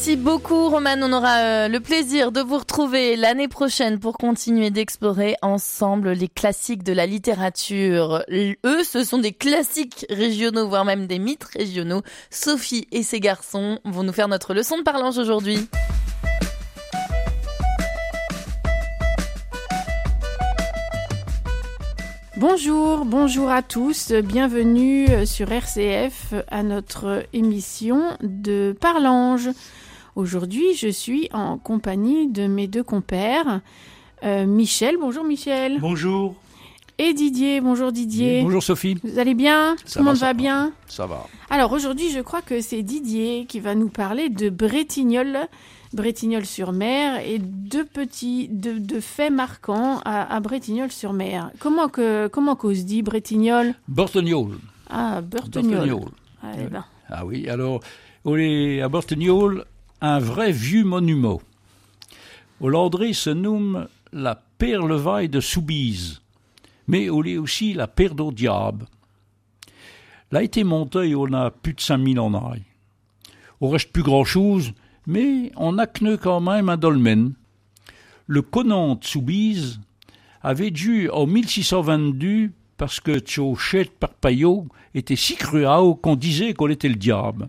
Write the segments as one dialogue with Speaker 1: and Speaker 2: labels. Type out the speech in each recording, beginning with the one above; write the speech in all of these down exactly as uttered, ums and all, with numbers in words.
Speaker 1: Merci beaucoup Roman, on aura euh, le plaisir de vous retrouver l'année prochaine pour continuer d'explorer ensemble les classiques de la littérature. Eux, ce sont des classiques régionaux, voire même des mythes régionaux. Sophie et ses garçons vont nous faire notre leçon de parlange aujourd'hui.
Speaker 2: Bonjour, bonjour à tous, bienvenue sur R C F à notre émission de Parlange. Aujourd'hui, je suis en compagnie de mes deux compères, euh, Michel, bonjour Michel.
Speaker 3: Bonjour.
Speaker 2: Et Didier, bonjour Didier.
Speaker 3: Oui, bonjour Sophie.
Speaker 2: Vous allez bien ?
Speaker 3: Ça
Speaker 2: Tout le
Speaker 3: va,
Speaker 2: monde
Speaker 3: ça
Speaker 2: va
Speaker 3: va.
Speaker 2: bien ?
Speaker 3: Ça va.
Speaker 2: Alors aujourd'hui, je crois que c'est Didier qui va nous parler de Bretignolles, Bretignolles-sur-Mer et deux petits deux, deux faits marquants à, à Bretignolles-sur-Mer. Comment que comment qu'on se dit Bretignolles ?
Speaker 3: Bortignolles.
Speaker 2: Ah, Bertignolles.
Speaker 3: Bortignolles.
Speaker 2: Ah, eh ben.
Speaker 3: Ah oui, alors, on est à Bortignolles, un vrai vieux monument. Au Landré se nomme la Perlevaille de Soubise, mais on est aussi la Père d'au Diable. Elle a été montée, on a plus de cinq mille ans. On reste plus grand-chose, mais on a que quand même un dolmen. Le conan de Soubise avait dû en mille six cent vingt-deux parce que Tchauchet par Payot était si cruel qu'on disait qu'on était le diable.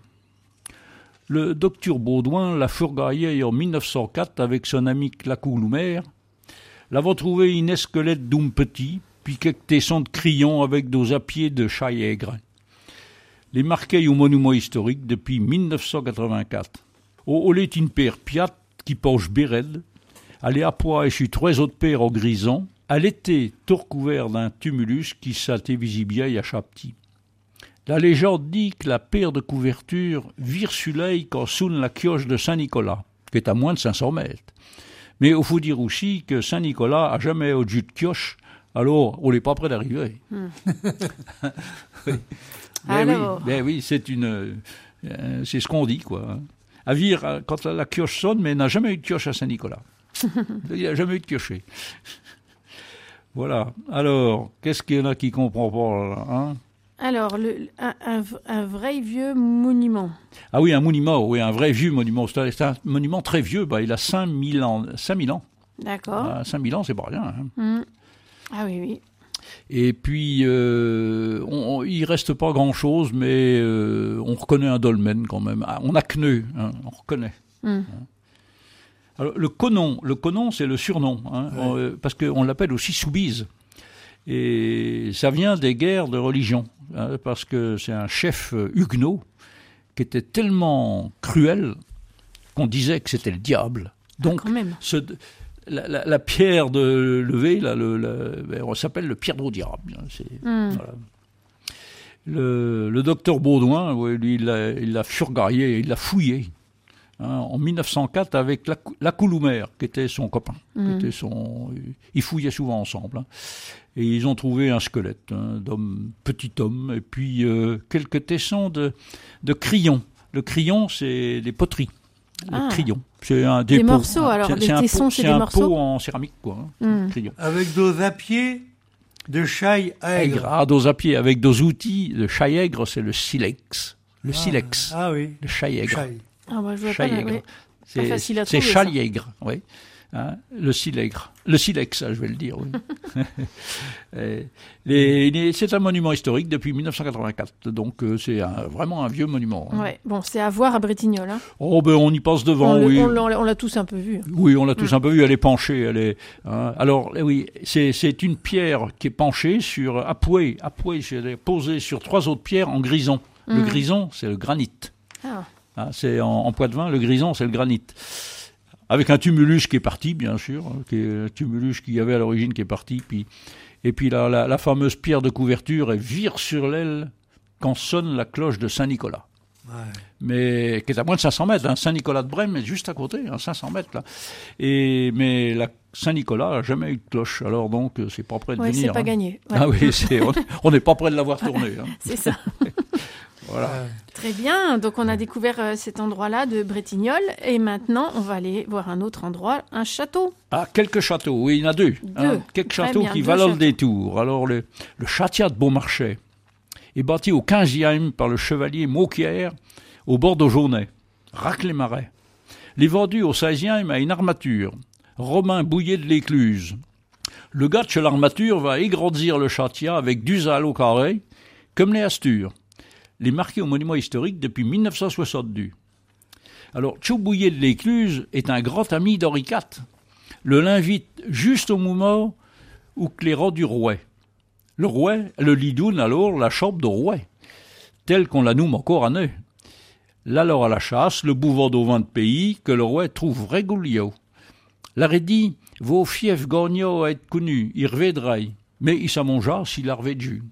Speaker 3: Le docteur Baudouin l'a fourgaillé en mille neuf cent quatre avec son ami Clacouloumer. L'avons trouvé une squelette d'un petit, puis quelques tessons de crayons avec dos à pied de chat aigre. Les marqués au monument historique depuis mille neuf cent quatre-vingt-quatre. On est une paire piate qui penche bérelle. Elle est à poids et sur trois autres paires en grison. Elle était tout recouvert d'un tumulus qui s'était visible à Chapti. La légende dit que la paire de couverture vire sur l'œil quand sonne la cloche de Saint-Nicolas, qui est à moins de cinq cents mètres. Mais il faut dire aussi que Saint-Nicolas a jamais au-dessus de cloche, alors on n'est pas près d'arriver.
Speaker 2: Hmm.
Speaker 3: Oui. Ben
Speaker 2: Alors.
Speaker 3: oui, ben oui, c'est une, euh, c'est ce qu'on dit quoi. Hein. À Vire, quand la cloche sonne, mais il n'a jamais eu de cloche à Saint-Nicolas. Il n'y a jamais eu de clocher. Voilà. Alors, qu'est-ce qu'il y en a qui ne comprend pas là, hein?
Speaker 2: Alors, le, un, un, un vrai vieux monument.
Speaker 3: Ah oui, un monument, oui, un vrai vieux monument. C'est un, c'est un monument très vieux, bah, il a cinq mille ans. cinq mille ans.
Speaker 2: D'accord.
Speaker 3: Ah, cinq mille ans, c'est pas rien. Hein.
Speaker 2: Hmm. Ah oui, oui.
Speaker 3: Et puis, euh, on, on, il reste pas grand-chose, mais euh, on reconnaît un dolmen quand même. Ah, on a Kneu, hein, on reconnaît.
Speaker 2: Hmm.
Speaker 3: Hein. Alors, le conon, le conon, c'est le surnom, hein, ouais. on, euh, parce qu'on l'appelle aussi Soubise. Et ça vient des guerres de religion, hein, parce que c'est un chef huguenot qui était tellement cruel qu'on disait que c'était le diable. Donc,
Speaker 2: ah, quand même.
Speaker 3: Ce, La, la, la pierre de lever, là, le, le, on s'appelle le pierre d'au diable. C'est,
Speaker 2: mm.
Speaker 3: voilà. Le, le docteur Baudouin, ouais, lui, il l'a, il l'a furgaillé, il l'a fouillé hein, en mille neuf cent quatre avec la, la Couloumer, qui était son copain. Mm. Qui était son, ils fouillaient souvent ensemble. Hein, et ils ont trouvé un squelette hein, d'homme, petit homme, et puis euh, quelques tessons de, de crayons. Le crayon, c'est les poteries. Le
Speaker 2: ah.
Speaker 3: crayon. C'est un des,
Speaker 2: des
Speaker 3: pots,
Speaker 2: morceaux, alors
Speaker 3: c'est,
Speaker 2: les
Speaker 3: c'est
Speaker 2: tessons,
Speaker 3: pot,
Speaker 2: c'est,
Speaker 3: c'est
Speaker 2: des
Speaker 3: un
Speaker 2: morceaux.
Speaker 3: pot en céramique, quoi. Hein,
Speaker 2: mm.
Speaker 3: crayon.
Speaker 4: Avec dos à pied de chaille aigre.
Speaker 3: aigre. Ah, dos à pied, avec dos outils de chaille aigre, c'est le silex. Le
Speaker 4: ah,
Speaker 3: silex.
Speaker 4: Ah oui.
Speaker 3: Le chaille aigre.
Speaker 4: Chaille.
Speaker 2: Ah, bah, je vois
Speaker 3: chaille
Speaker 2: pas,
Speaker 3: aigre.
Speaker 2: Ouais.
Speaker 3: C'est,
Speaker 2: pas facile à
Speaker 3: c'est
Speaker 2: trouver,
Speaker 3: chaille aigre, oui. Hein, le silex. Le silex, ça, je vais le dire, oui. Et, les, les, c'est un monument historique depuis mille neuf cent quatre-vingt-quatre, donc euh, c'est un, vraiment un vieux monument. Hein.
Speaker 2: Ouais, bon, c'est à voir à Bretignolles. Hein.
Speaker 3: Oh, ben on y passe devant,
Speaker 2: on
Speaker 3: oui.
Speaker 2: Le, on, l'a, on l'a tous un peu vu.
Speaker 3: Oui, on l'a tous
Speaker 2: mm.
Speaker 3: un peu vu, elle est penchée. Elle est, hein. Alors, oui, c'est, c'est une pierre qui est penchée sur, appuyée, appuyée, c'est posée sur trois autres pierres en grison. Mm. Le grison, c'est le granit.
Speaker 2: Ah.
Speaker 3: Hein, c'est en, en Poitevin, le grison, c'est le granit. Avec un tumulus qui est parti, bien sûr, hein, qui est un tumulus qu'il y avait à l'origine qui est parti, puis, et puis la, la, la fameuse pierre de couverture, elle vire sur l'aile quand sonne la cloche de Saint-Nicolas.
Speaker 4: Ouais.
Speaker 3: Mais qui est à moins de cinq cents mètres, hein. Saint-Nicolas de Brême est juste à côté, hein, cinq cents mètres là. Et mais la Saint-Nicolas n'a jamais eu de cloche, alors donc c'est pas près de
Speaker 2: ouais,
Speaker 3: venir.
Speaker 2: C'est pas
Speaker 3: hein.
Speaker 2: gagné. Ouais.
Speaker 3: Ah oui, c'est, on n'est pas près de l'avoir tourné. Hein.
Speaker 2: C'est ça.
Speaker 3: Voilà.
Speaker 4: Ouais.
Speaker 2: Très bien, donc on a découvert euh, cet endroit-là de Bretignolles et maintenant on va aller voir un autre endroit, un château.
Speaker 3: Ah, quelques châteaux, oui, il y en a deux.
Speaker 2: Deux.
Speaker 3: Hein, quelques
Speaker 2: Très
Speaker 3: châteaux
Speaker 2: bien,
Speaker 3: qui
Speaker 2: deux
Speaker 3: valent le
Speaker 2: châteaux.
Speaker 3: détour. Alors le, le château de Beaumarchais est bâti au quinzième par le chevalier Mauquière au bord d'Aujournay, Rac-les-Marais. Les vendus au seizième à une armature. Romain Bouillet de l'Écluse. Le gars de chez l'armature va égrandir le châtia avec du zal au carré, comme les Astures. Les marqués au monument historique depuis mille neuf cent soixante-deux. Alors, Tchou Bouillet de l'Écluse est un grand ami d'Henri quatre. Le l'invite juste au moment où les rend du rouet. Le rouet, le lidoun alors, la chambre de rouet, telle qu'on la nomme encore à nous. L'alors à la chasse, le bouvant au vin de pays, que le rouet trouve régulier. L'arrêt dit, vos fiefs gagnants à être connus, il reviendrait, mais il s'amongea s'il a revé de jus.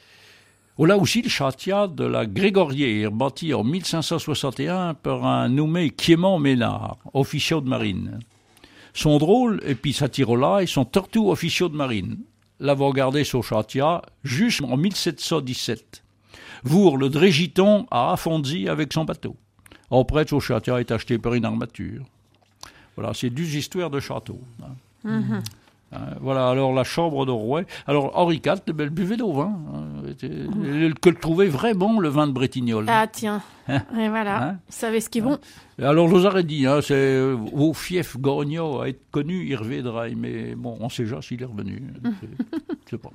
Speaker 3: On a aussi le châtia de la Grégorière, bâti en mille cinq cent soixante et un par un nommé Clément Ménard, officier de marine. Son drôle et puis sa tyrolaille sont surtout officiers de marine. L'avons gardé sur châtia jusqu'en mille sept cent dix-sept. Vour le Drégiton a affondi avec son bateau. Après, ce châtia est acheté par une armature. Voilà, c'est deux histoires de château. Hein. Mm-hmm. Hein, voilà, alors la chambre de rouet. Alors Henri quatre, le bel buvait d'au vin, hein, était, mm. que le trouvait très bon, le vin de Bretignolles.
Speaker 2: Ah tiens,
Speaker 3: hein,
Speaker 2: et voilà,
Speaker 3: hein,
Speaker 2: vous savez ce qui est bon.
Speaker 3: Alors je vous aurais dit, hein, c'est vos fiefs gagnants à être connus, il reviendra, mais bon, on ne sait jamais s'il est revenu. Mm. Je sais pas.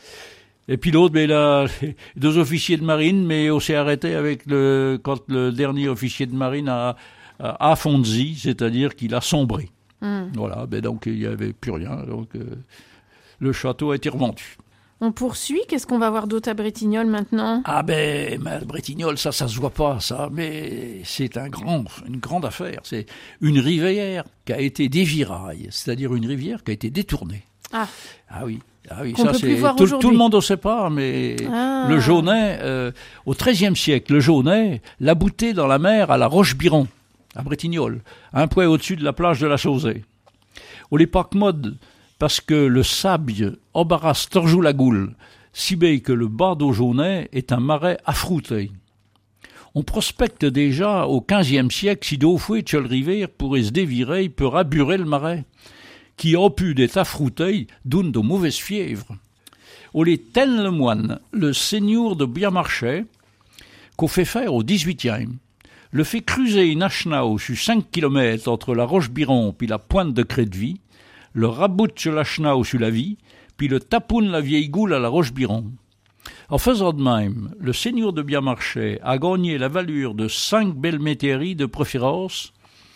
Speaker 3: Et puis l'autre, ben là, deux officiers de marine, mais on s'est arrêté avec le quand le dernier officier de marine a, a affondi, c'est-à-dire qu'il a sombré. Mmh. Voilà, ben donc il n'y avait plus rien, donc euh, le château a été revendu.
Speaker 2: On poursuit, qu'est-ce qu'on va voir d'autre à Bretignolles maintenant?
Speaker 3: Ah ben, ben Bretignolles, ça, ça se voit pas, ça, mais c'est un grand, une grande affaire. C'est une rivière qui a été déviraille, c'est-à-dire une rivière qui a été détournée.
Speaker 2: Ah,
Speaker 3: ah oui. Ah oui,
Speaker 2: Qu'on
Speaker 3: ça
Speaker 2: peut
Speaker 3: c'est
Speaker 2: plus voir
Speaker 3: tout, tout le monde ne sait pas, mais
Speaker 2: ah.
Speaker 3: le Jaunet, euh, au treizième siècle, le Jaunet l'a bouté dans la mer à la Roche-Biron, à Bretignolles, un point au-dessus de la plage de la Chausée. On l'époque mode parce que le sable embarrasse toujours la goule, si bien que le bas d'eau Jaunet est un marais affrouté. On prospecte déjà au quinzième siècle si d'eau fouet de le rivière pourrait se dévirer pour aburer le marais, qui ont pu d'être affroutés d'une de mauvaises fièvres. On les Taine le moine, le seigneur de Biamarchais, qu'on fait faire au dix-huitième, le fait cruiser une achenau sur cinq kilomètres entre la Roche-Biron puis la pointe de Crédevie, le raboute sur l'achenau sur la vie, puis le tapoune la vieille goule à la Roche-Biron. En faisant de même, le seigneur de Biamarchais a gagné la valeur de cinq belles métairies de préférence,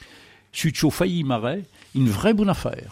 Speaker 3: sur failli marais, une vraie bonne affaire.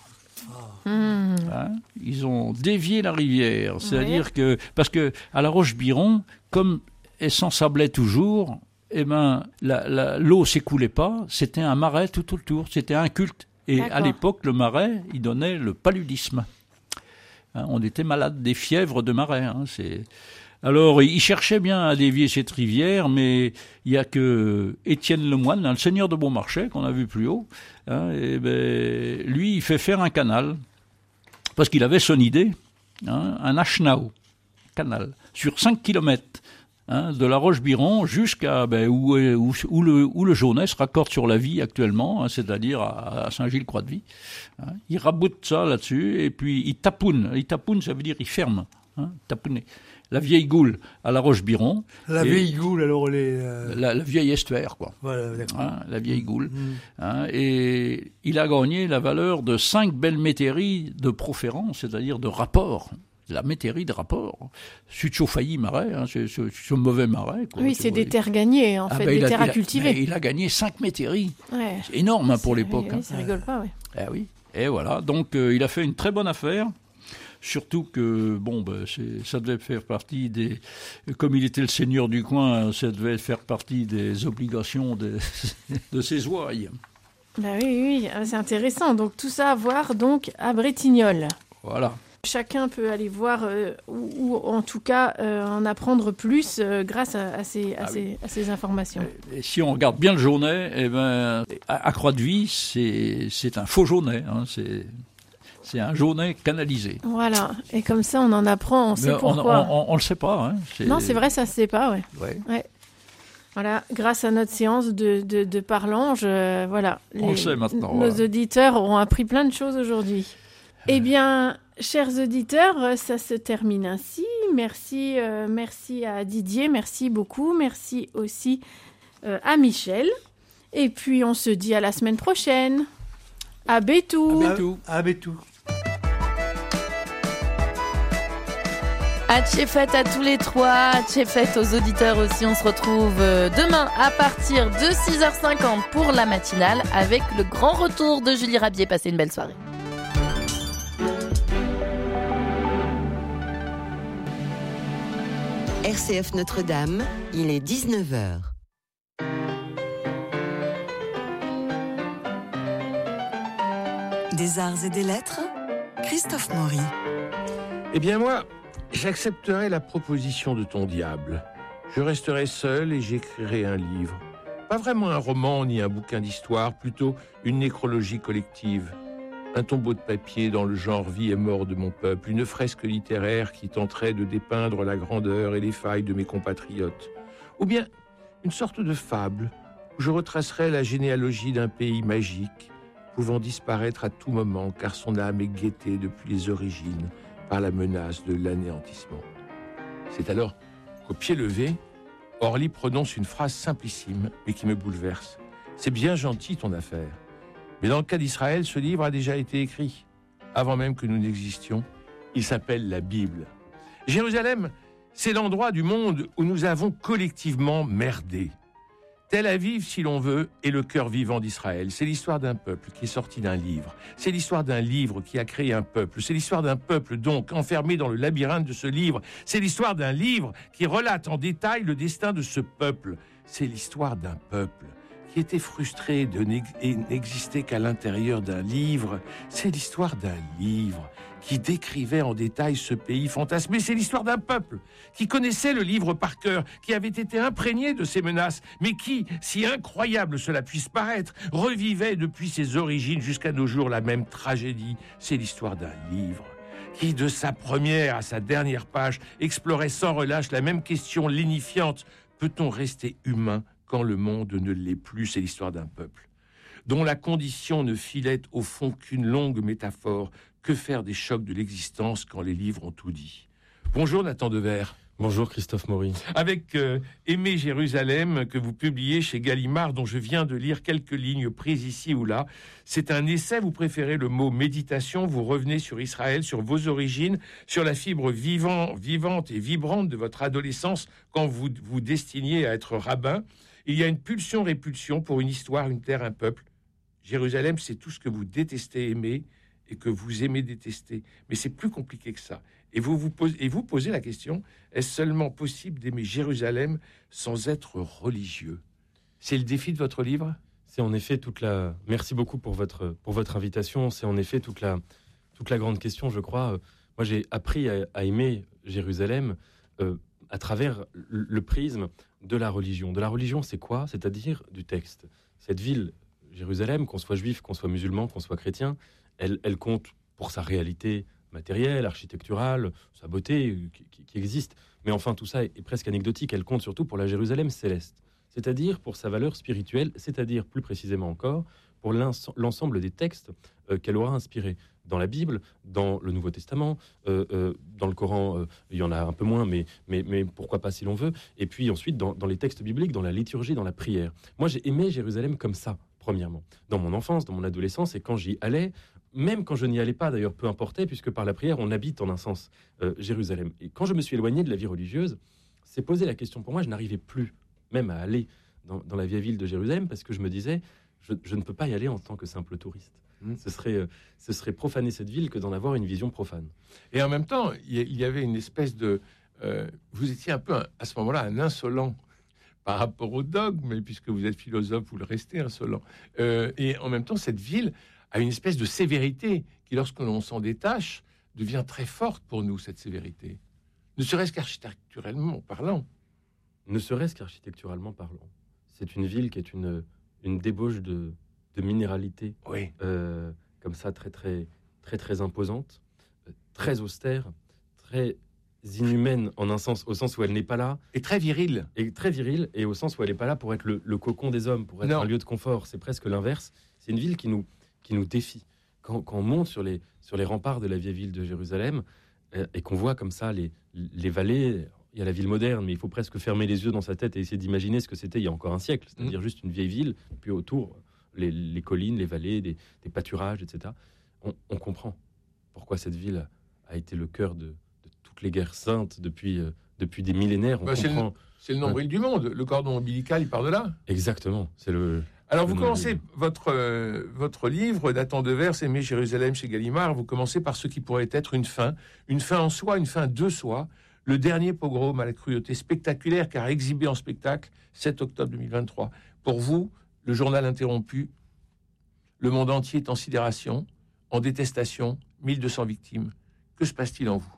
Speaker 3: Mmh. Hein, ils ont dévié la rivière, c'est-à-dire ouais. que parce que à la Roche-Biron, comme elle s'ensablait toujours, eh ben la, la, l'eau s'écoulait pas, c'était un marais tout autour, c'était un culte. Et D'accord. à l'époque, le marais, il donnait le paludisme. Hein, on était malade des fièvres de marais. Hein, c'est... Alors, il cherchait bien à dévier cette rivière, mais il n'y a que Étienne Lemoine, hein, le seigneur de Beaumarchais, qu'on a vu plus haut, hein, et ben, lui, il fait faire un canal, parce qu'il avait son idée, hein, un achenau, canal, sur cinq kilomètres, hein, de la Roche-Biron jusqu'à ben, où, où, où, le, où le Jaunet se raccorde sur la Vie actuellement, hein, c'est-à-dire à, à Saint-Gilles-Croix-de-Vie. Hein. Il raboute ça là-dessus, et puis il tapoune. Il tapoune, ça veut dire il ferme, hein, tapounner. La vieille goule à la Roche-Biron.
Speaker 4: La vieille goule, alors les... Euh...
Speaker 3: La, la vieille estuaire, quoi.
Speaker 4: Voilà, d'accord.
Speaker 3: Hein, la vieille goule.
Speaker 4: Mmh.
Speaker 3: Hein, et il a gagné la valeur de cinq belles métairies de proférence, c'est-à-dire de rapport. La métairie de rapport. Sud failli marais, hein, c'est ce mauvais marais. Quoi,
Speaker 2: oui, c'est des terres gagnées, en
Speaker 3: ah
Speaker 2: fait,
Speaker 3: ben
Speaker 2: des
Speaker 3: a,
Speaker 2: terres à
Speaker 3: il a,
Speaker 2: cultiver.
Speaker 3: Il a gagné cinq métairies.
Speaker 2: Ouais.
Speaker 3: C'est énorme hein, pour l'époque.
Speaker 2: Oui,
Speaker 3: hein.
Speaker 2: ça rigole pas, oui.
Speaker 3: Eh oui. Et voilà, donc euh, il a fait une très bonne affaire. Surtout que, bon, ben, c'est, ça devait faire partie des... Comme il était le seigneur du coin, ça devait faire partie des obligations de, de ses ouailles.
Speaker 2: Ben oui, oui, c'est intéressant. Donc tout ça à voir donc, à Bretignolles.
Speaker 3: Voilà.
Speaker 2: Chacun peut aller voir, euh, ou, ou en tout cas euh, en apprendre plus euh, grâce à, à, ces, à, ah ces, oui. à ces informations.
Speaker 3: Et, et si on regarde bien le Jaunet, eh ben, à, à Croix-de-Vie, c'est, c'est un faux Jaunet, hein, c'est... C'est un Jaunet canalisé.
Speaker 2: Voilà, et comme ça on en apprend, on sait
Speaker 3: Mais
Speaker 2: pourquoi.
Speaker 3: On ne le sait pas. Hein.
Speaker 2: C'est... Non, c'est vrai, ça ne se sait pas. Ouais.
Speaker 3: Ouais.
Speaker 2: Ouais. Voilà, grâce à notre séance de, de, de parlange, euh, voilà.
Speaker 3: On les, le sait maintenant.
Speaker 2: Nos
Speaker 3: voilà.
Speaker 2: auditeurs ont appris plein de choses aujourd'hui. Euh... Eh bien, chers auditeurs, ça se termine ainsi. Merci, euh, merci à Didier, merci beaucoup. Merci aussi euh, à Michel. Et puis, on se dit à la semaine prochaine. À bientôt.
Speaker 4: À bientôt. À bientôt.
Speaker 1: Hatché fête à tous les trois, hatché fête aux auditeurs aussi. On se retrouve demain à partir de six heures cinquante pour la matinale avec le grand retour de Julie Rabier. Passez une belle soirée.
Speaker 5: R C F Notre-Dame, il est dix-neuf heures. Des arts et des lettres, Christophe Maury.
Speaker 6: Eh bien moi, j'accepterai la proposition de ton diable. Je resterai seul et j'écrirai un livre. Pas vraiment un roman ni un bouquin d'histoire, plutôt une nécrologie collective. Un tombeau de papier dans le genre vie et mort de mon peuple, une fresque littéraire qui tenterait de dépeindre la grandeur et les failles de mes compatriotes. Ou bien une sorte de fable où je retracerai la généalogie d'un pays magique, pouvant disparaître à tout moment car son âme est guettée depuis les origines par la menace de l'anéantissement. C'est alors qu'au pied levé, Orly prononce une phrase simplissime mais qui me bouleverse. C'est bien gentil ton affaire. Mais dans le cas d'Israël, ce livre a déjà été écrit, avant même que nous n'existions. Il s'appelle la Bible. Jérusalem, c'est l'endroit du monde où nous avons collectivement merdé. Tel Aviv, si l'on veut, est le cœur vivant d'Israël. C'est l'histoire d'un peuple qui est sorti d'un livre. C'est l'histoire d'un livre qui a créé un peuple. C'est l'histoire d'un peuple, donc, enfermé dans le labyrinthe de ce livre. C'est l'histoire d'un livre qui relate en détail le destin de ce peuple. C'est l'histoire d'un peuple qui était frustré de n'exister qu'à l'intérieur d'un livre. C'est l'histoire d'un livre qui décrivait en détail ce pays fantasmé. C'est l'histoire d'un peuple qui connaissait le livre par cœur, qui avait été imprégné de ses menaces, mais qui, si incroyable cela puisse paraître, revivait depuis ses origines jusqu'à nos jours la même tragédie. C'est l'histoire d'un livre qui, de sa première à sa dernière page, explorait sans relâche la même question lénifiante. Peut-on rester humain quand le monde ne l'est plus? C'est l'histoire d'un peuple dont la condition ne filait au fond qu'une longue métaphore. Que faire des chocs de l'existence quand les livres ont tout dit? Bonjour Nathan Devers.
Speaker 7: Bonjour Christophe Maury.
Speaker 6: Avec euh, Aimer Jérusalem, que vous publiez chez Gallimard, dont je viens de lire quelques lignes prises ici ou là. C'est un essai, vous préférez le mot méditation, vous revenez sur Israël, sur vos origines, sur la fibre vivant, vivante et vibrante de votre adolescence quand vous vous destiniez à être rabbin. Il y a une pulsion-répulsion pour une histoire, une terre, un peuple. Jérusalem, c'est tout ce que vous détestez aimer et que vous aimez détester. Mais c'est plus compliqué que ça. Et vous vous posez, et vous posez la question, est-ce seulement possible d'aimer Jérusalem sans être religieux? C'est le défi de votre livre?
Speaker 7: C'est en effet toute la... Merci beaucoup pour votre, pour votre invitation. C'est en effet toute la, toute la grande question, je crois. Moi, j'ai appris à, à aimer Jérusalem euh, à travers le, le prisme de la religion. De la religion, c'est quoi? C'est-à-dire du texte. Cette ville, Jérusalem, qu'on soit juif, qu'on soit musulman, qu'on soit chrétien, elle, elle compte pour sa réalité matérielle, architecturale, sa beauté qui, qui, qui existe. Mais enfin, tout ça est, est presque anecdotique. Elle compte surtout pour la Jérusalem céleste, c'est-à-dire pour sa valeur spirituelle, c'est-à-dire plus précisément encore pour l'ensemble des textes euh, qu'elle aura inspirés. Dans la Bible, dans le Nouveau Testament, euh, euh, dans le Coran, euh, il y en a un peu moins, mais, mais, mais pourquoi pas si l'on veut. Et puis ensuite, dans, dans les textes bibliques, dans la liturgie, dans la prière. Moi, j'ai aimé Jérusalem comme ça, premièrement. Dans mon enfance, dans mon adolescence, et quand j'y allais, même quand je n'y allais pas, d'ailleurs, peu importait, puisque par la prière, on habite en un sens euh, Jérusalem. Et quand je me suis éloigné de la vie religieuse, c'est posé la question pour moi, je n'arrivais plus même à aller dans, dans la vieille ville de Jérusalem, parce que je me disais, je, je ne peux pas y aller en tant que simple touriste. Mmh. Ce serait, euh, ce serait profaner cette ville que d'en avoir une vision profane.
Speaker 6: Et en même temps, il y avait une espèce de... Euh, vous étiez un peu, un, à ce moment-là, un insolent par rapport au dogme, mais puisque vous êtes philosophe, vous le restez insolent. Euh, et en même temps, cette ville a une espèce de sévérité qui, lorsque l'on s'en détache, devient très forte pour nous, cette sévérité. Ne serait-ce qu'architecturalement parlant.
Speaker 7: Ne serait-ce qu'architecturalement parlant. C'est une ville qui est une, une débauche de, de minéralité,
Speaker 6: oui.
Speaker 7: euh, comme ça, très, très, très, très imposante, très austère, très inhumaine en un sens, au sens où elle n'est pas là.
Speaker 6: Et très virile.
Speaker 7: Et très virile, et au sens où elle n'est pas là pour être le, le cocon des hommes, pour être non. un lieu de confort. C'est presque l'inverse. C'est une ville qui nous, qui nous défie. Quand, quand on monte sur les, sur les remparts de la vieille ville de Jérusalem, euh, et qu'on voit comme ça les, les vallées il y a la ville moderne, mais il faut presque fermer les yeux dans sa tête et essayer d'imaginer ce que c'était il y a encore un siècle, c'est-à-dire mmh. juste une vieille ville, puis autour, les, les collines, les vallées, des, des pâturages, et cetera. On, on comprend pourquoi cette ville a été le cœur de, de toutes les guerres saintes depuis, euh, depuis des millénaires. On
Speaker 6: bah,
Speaker 7: comprend...
Speaker 6: c'est, le, c'est le nombril ouais. du monde, le cordon ombilical, il part de là.
Speaker 7: Exactement, c'est le...
Speaker 6: Alors, vous commencez votre, euh, votre livre datant de vers, Aimer Jérusalem chez Gallimard, vous commencez par ce qui pourrait être une fin, une fin en soi, une fin de soi, le dernier pogrom à la cruauté spectaculaire, car exhibé en spectacle, sept octobre deux mille vingt-trois. Pour vous, le journal interrompu, le monde entier est en sidération, en détestation, mille deux cents victimes. Que se passe-t-il en vous ?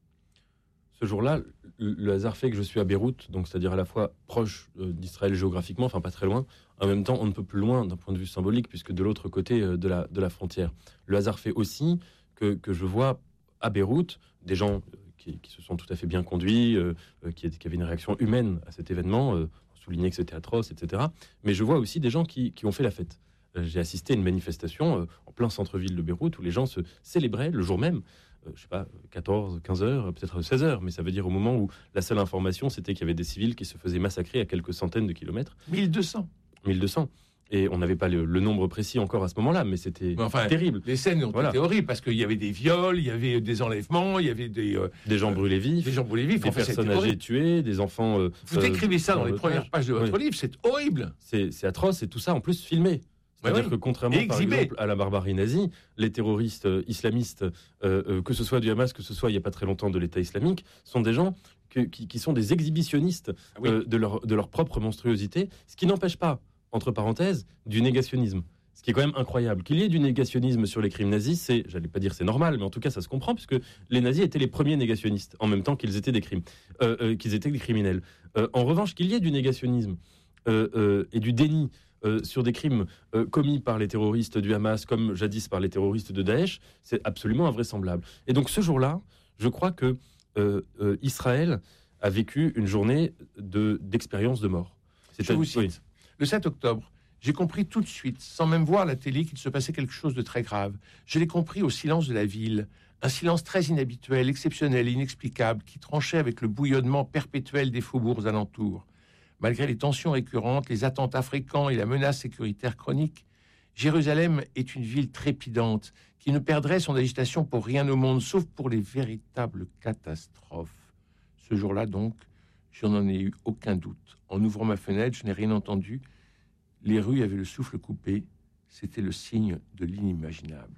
Speaker 7: Ce jour-là, le hasard fait que je suis à Beyrouth, donc c'est-à-dire à la fois proche d'Israël géographiquement, enfin pas très loin, en même temps on ne peut plus loin d'un point de vue symbolique, puisque de l'autre côté de la, de la frontière. Le hasard fait aussi que, que je vois à Beyrouth des gens qui, qui se sont tout à fait bien conduits, euh, qui, qui avaient une réaction humaine à cet événement, euh, souligner que c'était atroce, et cetera. Mais je vois aussi des gens qui, qui ont fait la fête. J'ai assisté à une manifestation euh, en plein centre-ville de Beyrouth où les gens se célébraient le jour même. Euh, je sais pas, quatorze, quinze heures, peut-être seize heures, mais ça veut dire au moment où la seule information, c'était qu'il y avait des civils qui se faisaient massacrer à quelques centaines de kilomètres.
Speaker 6: mille deux cents
Speaker 7: mille deux cents. Et on n'avait pas le, le nombre précis encore à ce moment-là, mais c'était mais enfin, terrible.
Speaker 6: Les scènes ont voilà. été horribles, parce qu'il y avait des viols, il y avait des enlèvements, il y avait des... Euh,
Speaker 7: des gens brûlés vifs.
Speaker 6: Des gens brûlés vifs.
Speaker 7: Des en fait, personnes âgées tuées, des enfants... Euh,
Speaker 6: Vous décrivez ça dans, dans les premières pages de votre oui. livre, c'est horrible.
Speaker 7: C'est, c'est atroce, et tout ça en plus filmé. C'est-à-dire oui. que contrairement, par exemple, à la barbarie nazie, les terroristes euh, islamistes, euh, euh, que ce soit du Hamas, que ce soit il n'y a pas très longtemps de l'État islamique, sont des gens que, qui, qui sont des exhibitionnistes ah oui. euh, de, leur, de leur propre monstruosité, ce qui n'empêche pas, entre parenthèses, du négationnisme. Ce qui est quand même incroyable. Qu'il y ait du négationnisme sur les crimes nazis, c'est, j'allais pas dire c'est normal, mais en tout cas ça se comprend, puisque les nazis étaient les premiers négationnistes, en même temps qu'ils étaient des crimes, euh, euh, qu'ils étaient des criminels. Euh, en revanche, qu'il y ait du négationnisme euh, euh, et du déni Euh, sur des crimes euh, commis par les terroristes du Hamas, comme jadis par les terroristes de Daesh, c'est absolument invraisemblable. Et donc ce jour-là, je crois que euh, euh, Israël a vécu une journée de, d'expérience de mort.
Speaker 6: C'est je vous cite. Oui. Le sept octobre, j'ai compris tout de suite, sans même voir la télé, qu'il se passait quelque chose de très grave. Je l'ai compris au silence de la ville, un silence très inhabituel, exceptionnel et inexplicable, qui tranchait avec le bouillonnement perpétuel des faubourgs alentours. Malgré les tensions récurrentes, les attentats fréquents et la menace sécuritaire chronique, Jérusalem est une ville trépidante qui ne perdrait son agitation pour rien au monde, sauf pour les véritables catastrophes. Ce jour-là, donc, je n'en ai eu aucun doute. En ouvrant ma fenêtre, je n'ai rien entendu. Les rues avaient le souffle coupé. C'était le signe de l'inimaginable.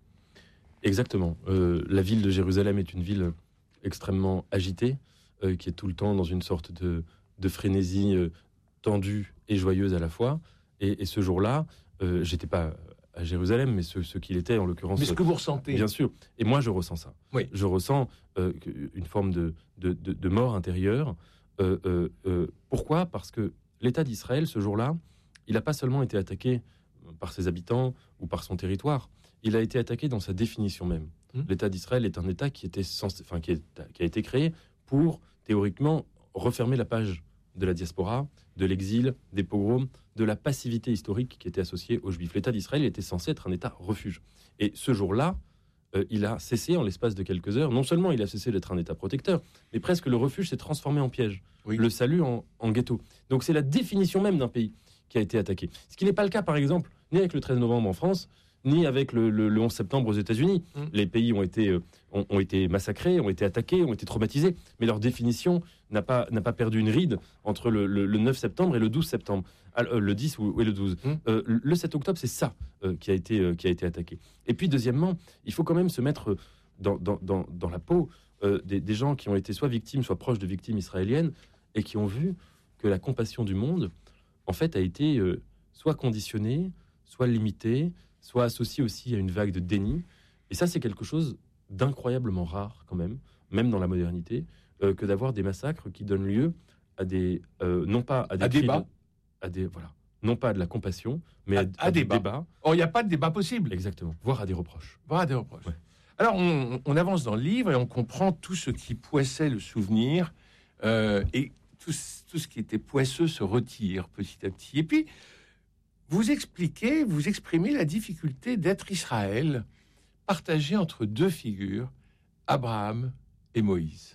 Speaker 7: Exactement. Euh, la ville de Jérusalem est une ville extrêmement agitée, euh, qui est tout le temps dans une sorte de... de frénésie euh, tendue et joyeuse à la fois. Et, et ce jour-là, euh, j'étais pas à Jérusalem, mais ce, ce qu'il était, en l'occurrence...
Speaker 6: Mais ce que vous ressentez.
Speaker 7: Bien sûr. Et moi, je ressens ça.
Speaker 6: Oui.
Speaker 7: Je ressens euh, une forme de, de, de, de mort intérieure. Euh, euh, euh, pourquoi ? Parce que l'État d'Israël, ce jour-là, il n'a pas seulement été attaqué par ses habitants ou par son territoire, il a été attaqué dans sa définition même. Mmh. L'État d'Israël est un État qui, était censé, enfin, qui, est, qui a été créé pour, théoriquement, refermer la page de la diaspora, de l'exil, des pogroms, de la passivité historique qui était associée aux Juifs. L'État d'Israël était censé être un État refuge. Et ce jour-là, euh, il a cessé en l'espace de quelques heures. Non seulement il a cessé d'être un État protecteur, mais presque le refuge s'est transformé en piège. Oui. Le salut en, en ghetto. Donc c'est la définition même d'un pays qui a été attaqué. Ce qui n'est pas le cas, par exemple, ni avec le treize novembre en France, ni avec le, le, le onze septembre aux États-Unis. Mmh. Les pays ont été, euh, ont, ont été massacrés, ont été attaqués, ont été traumatisés, mais leur définition n'a pas, n'a pas perdu une ride entre le, le, le neuf septembre et le douze septembre, euh, le dix ou, et le douze. Mmh. Euh, le sept octobre, c'est ça euh, qui, a été, euh, qui a été attaqué. Et puis, deuxièmement, il faut quand même se mettre dans, dans, dans, dans la peau euh, des, des gens qui ont été soit victimes, soit proches de victimes israéliennes, et qui ont vu que la compassion du monde, en fait, a été euh, soit conditionnée, soit limitée, soit associé aussi à une vague de déni. Et ça, c'est quelque chose d'incroyablement rare, quand même, même dans la modernité, euh, que d'avoir des massacres qui donnent lieu à des... Euh, non pas à des...
Speaker 6: À débat.
Speaker 7: À des... Voilà. Non pas à de la compassion, mais à, à,
Speaker 6: à
Speaker 7: des
Speaker 6: débat.
Speaker 7: débats.
Speaker 6: Or, il n'y a pas de débat possible.
Speaker 7: Exactement. Voire à des reproches.
Speaker 6: Voire à des reproches.
Speaker 7: Ouais.
Speaker 6: Alors, on, on avance dans le livre et on comprend tout ce qui poissait le souvenir euh, et tout, tout ce qui était poisseux se retire petit à petit. Et puis, vous expliquez, vous exprimez la difficulté d'être Israël partagé entre deux figures, Abraham et Moïse.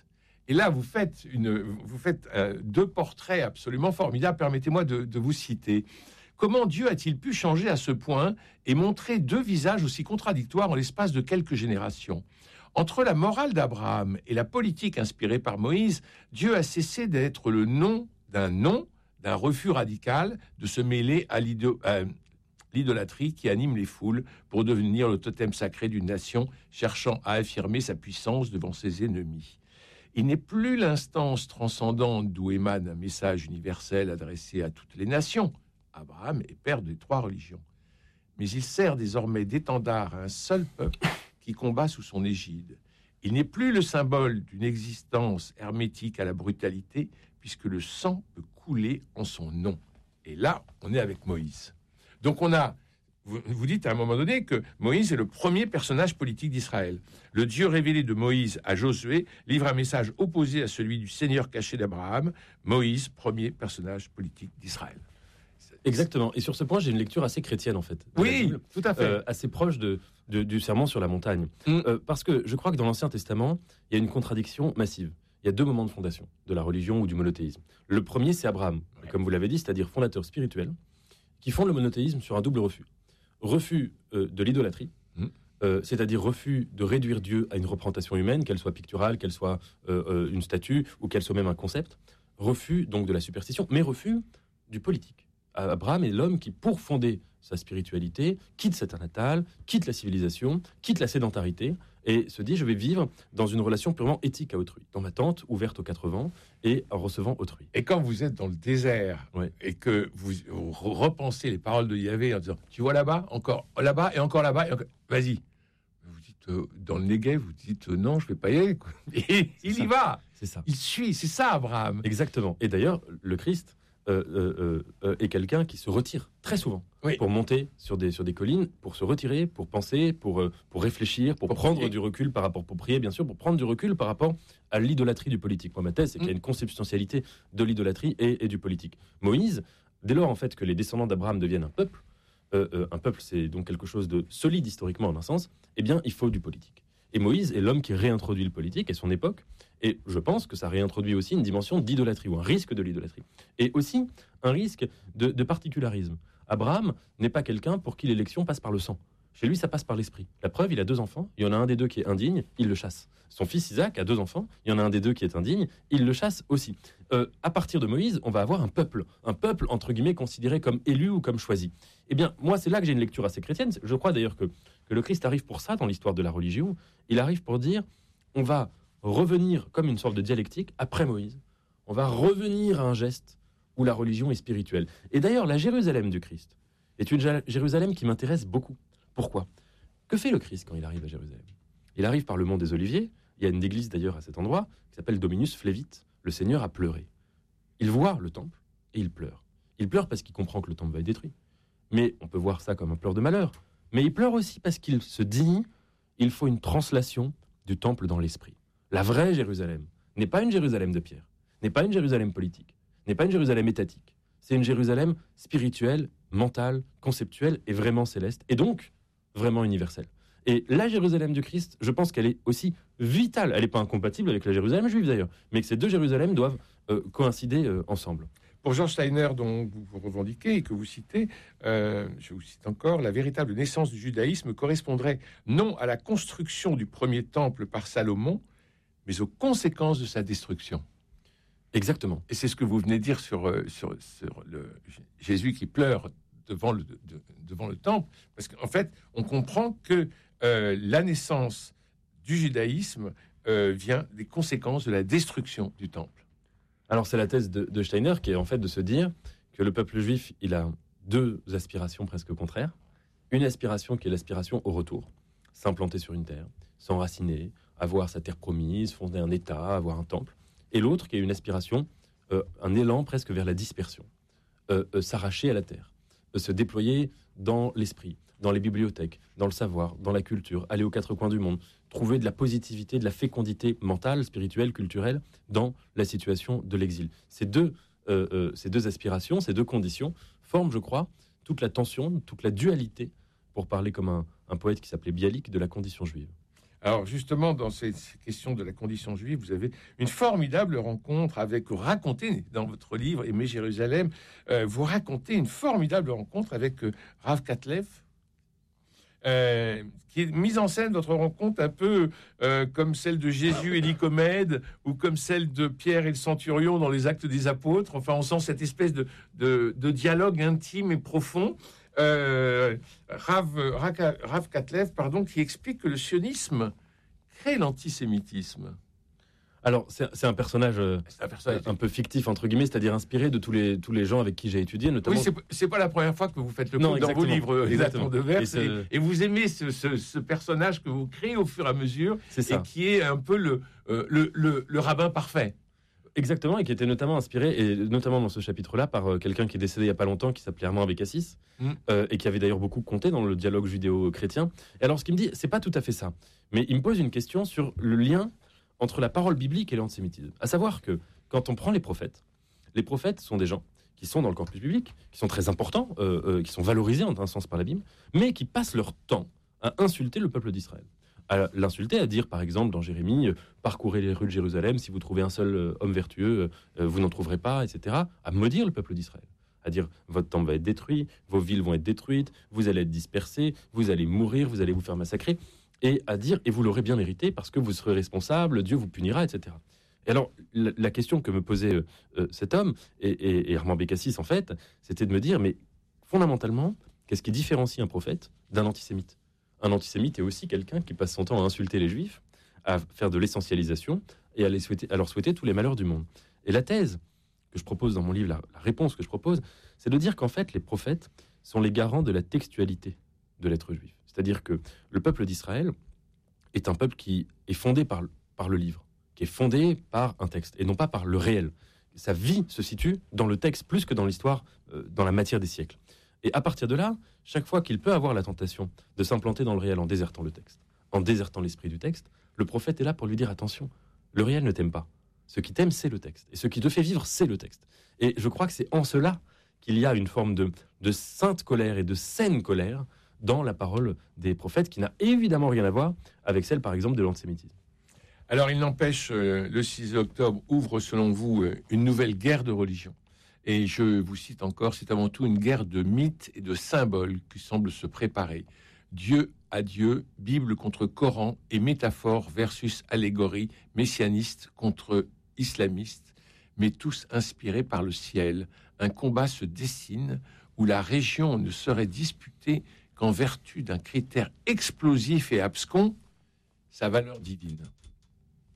Speaker 6: Et là, vous faites, une, vous faites euh, deux portraits absolument formidables. Permettez-moi de, de vous citer. Comment Dieu a-t-il pu changer à ce point et montrer deux visages aussi contradictoires en l'espace de quelques générations ? Entre la morale d'Abraham et la politique inspirée par Moïse, Dieu a cessé d'être le nom d'un non, d'un refus radical de se mêler à l'ido- euh, l'idolâtrie qui anime les foules pour devenir le totem sacré d'une nation cherchant à affirmer sa puissance devant ses ennemis. Il n'est plus l'instance transcendante d'où émane un message universel adressé à toutes les nations. Abraham est père des trois religions. Mais il sert désormais d'étendard à un seul peuple qui combat sous son égide. Il n'est plus le symbole d'une existence hermétique à la brutalité, puisque le sang peut couler en son nom. Et là, on est avec Moïse. Donc on a... Vous, vous dites à un moment donné que Moïse est le premier personnage politique d'Israël. Le Dieu révélé de Moïse à Josué livre un message opposé à celui du Seigneur caché d'Abraham. Moïse, premier personnage politique d'Israël.
Speaker 7: Exactement. Et sur ce point, j'ai une lecture assez chrétienne, en fait.
Speaker 6: Oui,
Speaker 7: Bible,
Speaker 6: tout à fait.
Speaker 7: Euh, assez proche de, de, du sermon sur la montagne.
Speaker 6: Mm.
Speaker 7: Euh, parce que je crois que dans l'Ancien Testament, il y a une contradiction massive. Il y a deux moments de fondation de la religion ou du monothéisme. Le premier, c'est Abraham, ouais. comme vous l'avez dit, c'est-à-dire fondateur spirituel, qui fonde le monothéisme sur un double refus. Refus euh, de l'idolâtrie, mm. euh, c'est-à-dire refus de réduire Dieu à une représentation humaine, qu'elle soit picturale, qu'elle soit euh, euh, une statue, ou qu'elle soit même un concept. Refus donc de la superstition, mais refus du politique. Abraham est l'homme qui, pour fonder sa spiritualité, quitte sa terre natale, quitte la civilisation, quitte la sédentarité, et se dit, je vais vivre dans une relation purement éthique à autrui, dans ma tente ouverte aux quatre vents et en recevant autrui.
Speaker 6: Et quand vous êtes dans le désert, ouais. et que vous, vous repensez les paroles de Yahvé en disant, tu vois là-bas, encore là-bas, et encore là-bas, et encore... vas-y. Vous dites, euh, dans le Negev, vous dites, euh, non, je ne vais pas y aller. Quoi. Et il ça. y va.
Speaker 7: C'est ça.
Speaker 6: Il suit, c'est ça, Abraham.
Speaker 7: Exactement. Et d'ailleurs, le Christ... Euh, euh, euh, est quelqu'un qui se retire très souvent oui. pour monter sur des, sur des collines, pour se retirer, pour penser, pour, euh, pour réfléchir, pour, pour prendre prier. du recul par rapport, pour prier bien sûr, pour prendre du recul par rapport à l'idolâtrie du politique. Moi, ma thèse, c'est mmh. qu'il y a une consubstantialité de l'idolâtrie et, et du politique. Moïse, dès lors en fait que les descendants d'Abraham deviennent un peuple, euh, euh, un peuple c'est donc quelque chose de solide historiquement en un sens, eh bien il faut du politique. Et Moïse est l'homme qui réintroduit le politique et son époque. Et je pense que ça réintroduit aussi une dimension d'idolâtrie, ou un risque de l'idolâtrie. Et aussi un risque de, de particularisme. Abraham n'est pas quelqu'un pour qui l'élection passe par le sang. Chez lui, ça passe par l'esprit. La preuve, il a deux enfants. Il y en a un des deux qui est indigne, il le chasse. Son fils Isaac a deux enfants. Il y en a un des deux qui est indigne, il le chasse aussi. Euh, à partir de Moïse, on va avoir un peuple. Un peuple, entre guillemets, considéré comme élu ou comme choisi. Eh bien, moi, c'est là que j'ai une lecture assez chrétienne. Je crois d'ailleurs que, que le Christ arrive pour ça dans l'histoire de la religion. Il arrive pour dire, on va revenir comme une sorte de dialectique après Moïse. On va revenir à un geste où la religion est spirituelle. Et d'ailleurs, la Jérusalem du Christ est une Jérusalem qui m'intéresse beaucoup. Pourquoi ? Que fait le Christ quand il arrive à Jérusalem ? Il arrive par le mont des Oliviers. Il y a une église d'ailleurs à cet endroit qui s'appelle Dominus Flevit. Le Seigneur a pleuré. Il voit le temple et il pleure. Il pleure parce qu'il comprend que le temple va être détruit. Mais on peut voir ça comme un pleur de malheur. Mais il pleure aussi parce qu'il se dit il faut une translation du temple dans l'esprit. La vraie Jérusalem n'est pas une Jérusalem de pierre, n'est pas une Jérusalem politique, n'est pas une Jérusalem étatique. C'est une Jérusalem spirituelle, mentale, conceptuelle et vraiment céleste, et donc vraiment universelle. Et la Jérusalem du Christ, je pense qu'elle est aussi vitale. Elle n'est pas incompatible avec la Jérusalem juive d'ailleurs, mais que ces deux Jérusalem doivent euh, coïncider euh, ensemble.
Speaker 6: Pour George Steiner, dont vous vous revendiquez et que vous citez, euh, je vous cite encore, la véritable naissance du judaïsme correspondrait non à la construction du premier temple par Salomon, mais aux conséquences de sa destruction.
Speaker 7: Exactement.
Speaker 6: Et c'est ce que vous venez de dire sur, sur, sur le Jésus qui pleure devant le, de, devant le temple, parce qu'en fait, on comprend que euh, la naissance du judaïsme euh, vient des conséquences de la destruction du temple.
Speaker 7: Alors c'est la thèse de, de Steiner qui est en fait de se dire que le peuple juif, il a deux aspirations presque contraires. Une aspiration qui est l'aspiration au retour, s'implanter sur une terre, s'enraciner, avoir sa terre promise, fonder un État, avoir un temple. Et l'autre qui est une aspiration, euh, un élan presque vers la dispersion, euh, euh, s'arracher à la terre, euh, se déployer dans l'esprit, dans les bibliothèques, dans le savoir, dans la culture, aller aux quatre coins du monde, trouver de la positivité, de la fécondité mentale, spirituelle, culturelle dans la situation de l'exil. Ces deux, euh, euh, ces deux aspirations, ces deux conditions forment, je crois, toute la tension, toute la dualité, pour parler comme un, un poète qui s'appelait Bialik, de la condition juive.
Speaker 6: Alors justement, dans ces, ces questions de la condition juive, vous avez une formidable rencontre avec, vous racontez dans votre livre Aimer Jérusalem, euh, vous racontez une formidable rencontre avec euh, Rav Katlev, euh, qui est mise en scène, votre rencontre, un peu euh, comme celle de Jésus et Nicomède, ou comme celle de Pierre et le centurion dans les Actes des Apôtres. Enfin, on sent cette espèce de, de, de dialogue intime et profond. Euh, Rav, Rav, Rav Katlev, pardon, qui explique que le sionisme crée l'antisémitisme.
Speaker 7: Alors, c'est, c'est un personnage, euh,
Speaker 6: C'est un personnage
Speaker 7: un peu fictif, entre guillemets, c'est-à-dire inspiré de tous les, tous les gens avec qui j'ai étudié, notamment...
Speaker 6: Oui, c'est, c'est pas la première fois que vous faites le
Speaker 7: Non,
Speaker 6: coup dans vos
Speaker 7: exactement.
Speaker 6: livres, exactement, de vers,
Speaker 7: Et
Speaker 6: et,
Speaker 7: ce-
Speaker 6: et vous aimez ce, ce, ce personnage que vous créez au fur et à mesure,
Speaker 7: C'est ça.
Speaker 6: et qui est un peu le, euh, le, le, le rabbin parfait.
Speaker 7: Exactement, et qui était notamment inspiré, et notamment dans ce chapitre-là, par euh, quelqu'un qui est décédé il n'y a pas longtemps, qui s'appelait Armand Abécassis,
Speaker 6: Mm.
Speaker 7: euh, et qui avait d'ailleurs beaucoup compté dans le dialogue judéo-chrétien. Et alors, ce qu'il me dit, c'est pas tout à fait ça, mais il me pose une question sur le lien entre la parole biblique et l'antisémitisme. À savoir que, quand on prend les prophètes, les prophètes sont des gens qui sont dans le corpus biblique, qui sont très importants, euh, euh, qui sont valorisés en un sens par la Bible, mais qui passent leur temps à insulter le peuple d'Israël. À l'insulter, à dire par exemple dans Jérémie, euh, parcourez les rues de Jérusalem, si vous trouvez un seul euh, homme vertueux, euh, vous n'en trouverez pas, et cetera. À maudire le peuple d'Israël, à dire votre temple va être détruit, vos villes vont être détruites, vous allez être dispersés, vous allez mourir, vous allez vous faire massacrer, et à dire et vous l'aurez bien mérité parce que vous serez responsable, Dieu vous punira, et cetera. Et alors la, la question que me posait euh, euh, cet homme et, et, et Armand Bécassis en fait, c'était de me dire mais fondamentalement, qu'est-ce qui différencie un prophète d'un antisémite? Un antisémite est aussi quelqu'un qui passe son temps à insulter les juifs, à faire de l'essentialisation et à, les souhaiter, à leur souhaiter tous les malheurs du monde. Et la thèse que je propose dans mon livre, la, la réponse que je propose, c'est de dire qu'en fait, les prophètes sont les garants de la textualité de l'être juif. C'est-à-dire que le peuple d'Israël est un peuple qui est fondé par, par le livre, qui est fondé par un texte, et non pas par le réel. Sa vie se situe dans le texte plus que dans l'histoire, euh, dans la matière des siècles. Et à partir de là, chaque fois qu'il peut avoir la tentation de s'implanter dans le réel en désertant le texte, en désertant l'esprit du texte, le prophète est là pour lui dire attention, le réel ne t'aime pas. Ce qui t'aime, c'est le texte. Et ce qui te fait vivre, c'est le texte. Et je crois que c'est en cela qu'il y a une forme de, de sainte colère et de saine colère dans la parole des prophètes, qui n'a évidemment rien à voir avec celle, par exemple, de l'antisémitisme.
Speaker 6: Alors, il n'empêche, euh, le six octobre ouvre, selon vous, euh, une nouvelle guerre de religion. Et je vous cite encore, c'est avant tout une guerre de mythes et de symboles qui semble se préparer. Dieu à Dieu, Bible contre Coran et métaphore versus allégorie, messianiste contre islamiste, mais tous inspirés par le ciel. Un combat se dessine où la région ne serait disputée qu'en vertu d'un critère explosif et abscon, sa valeur divine.